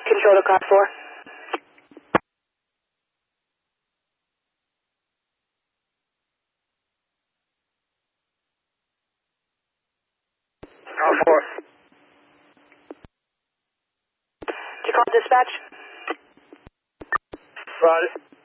Control to car 4. Car 4. Did you call dispatch? Roger.